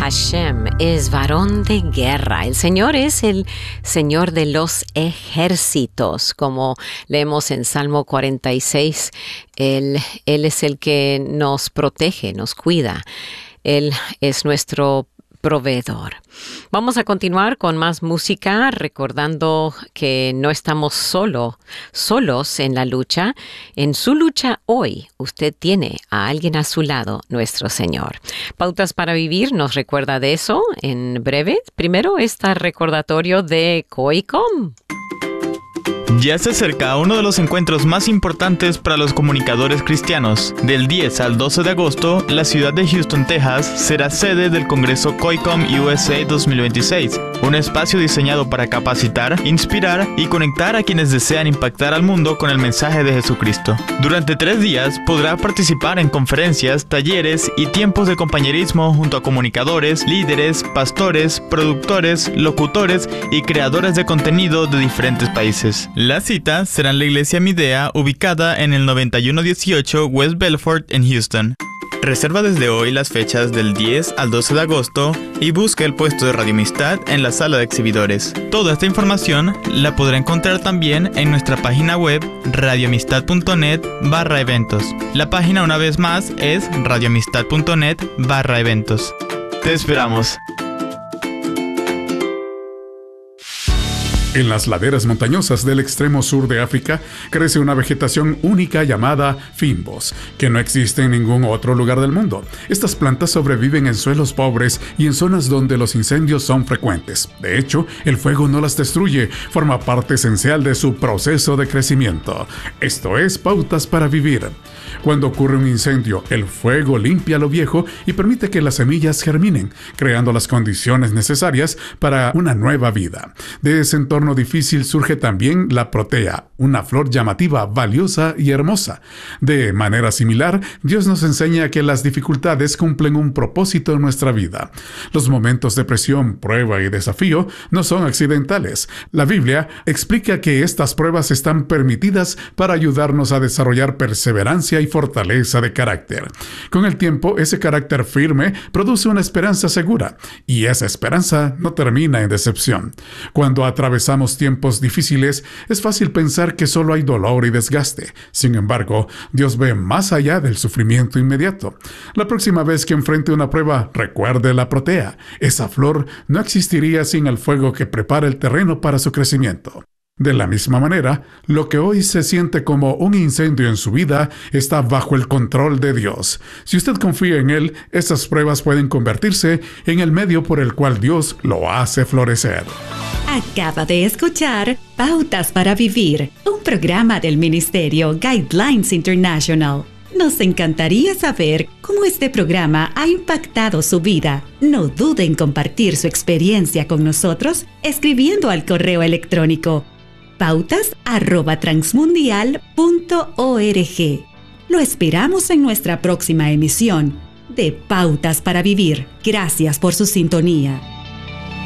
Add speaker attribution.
Speaker 1: Hashem es varón de guerra. El Señor es el Señor de los ejércitos, como leemos en Salmo 46. Él es el que nos protege, nos cuida. Él es nuestro proveedor. Vamos a continuar con más música, recordando que no estamos solos en la lucha. En su lucha hoy, usted tiene a alguien a su lado, nuestro Señor. Pautas para Vivir nos recuerda de eso en breve. Primero, este recordatorio de COICOM.
Speaker 2: Ya se acerca uno de los encuentros más importantes para los comunicadores cristianos. Del 10 al 12 de agosto, la ciudad de Houston, Texas, será sede del Congreso COICOM USA 2026, un espacio diseñado para capacitar, inspirar y conectar a quienes desean impactar al mundo con el mensaje de Jesucristo. Durante 3 días podrá participar en conferencias, talleres y tiempos de compañerismo junto a comunicadores, líderes, pastores, productores, locutores y creadores de contenido de diferentes países. La cita será en la iglesia Midea, ubicada en el 9118 West Belfort en Houston. Reserva desde hoy las fechas del 10 al 12 de agosto y busca el puesto de Radio Amistad en la sala de exhibidores. Toda esta información la podrá encontrar también en nuestra página web radioamistad.net/eventos. La página, una vez más, es radioamistad.net/eventos. Te esperamos.
Speaker 3: En las laderas montañosas del extremo sur de África crece una vegetación única llamada fynbos, que no existe en ningún otro lugar del mundo. Estas plantas sobreviven en suelos pobres y en zonas donde los incendios son frecuentes. De hecho, el fuego no las destruye, forma parte esencial de su proceso de crecimiento. Esto es Pautas para Vivir. Cuando ocurre un incendio, el fuego limpia lo viejo y permite que las semillas germinen, creando las condiciones necesarias para una nueva vida. De ese entorno difícil surge también la protea, una flor llamativa, valiosa y hermosa. De manera similar, Dios nos enseña que las dificultades cumplen un propósito en nuestra vida. Los momentos de presión, prueba y desafío no son accidentales. La Biblia explica que estas pruebas están permitidas para ayudarnos a desarrollar perseverancia y fortaleza de carácter. Con el tiempo, ese carácter firme produce una esperanza segura, y esa esperanza no termina en decepción. Cuando atravesamos tiempos difíciles, es fácil pensar que solo hay dolor y desgaste. Sin embargo, Dios ve más allá del sufrimiento inmediato. La próxima vez que enfrente una prueba, recuerde la protea. Esa flor no existiría sin el fuego que prepara el terreno para su crecimiento. De la misma manera, lo que hoy se siente como un incendio en su vida está bajo el control de Dios. Si usted confía en Él, esas pruebas pueden convertirse en el medio por el cual Dios lo hace florecer.
Speaker 4: Acaba de escuchar Pautas para Vivir, un programa del Ministerio Guidelines International. Nos encantaría saber cómo este programa ha impactado su vida. No dude en compartir su experiencia con nosotros escribiendo al correo electrónico pautas@transmundial.org. Lo esperamos en nuestra próxima emisión de Pautas para Vivir. Gracias por su sintonía.